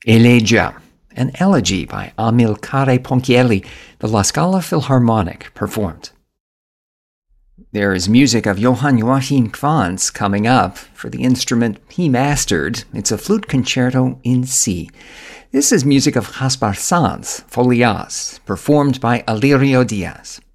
Elegia, an elegy by Amilcare Ponchielli, the La Scala Philharmonic performed. There is music of Johann Joachim Quantz coming up for the instrument he mastered. It's a flute concerto in C. This is music of Gaspar Sanz, Folias, performed by Alirio Diaz.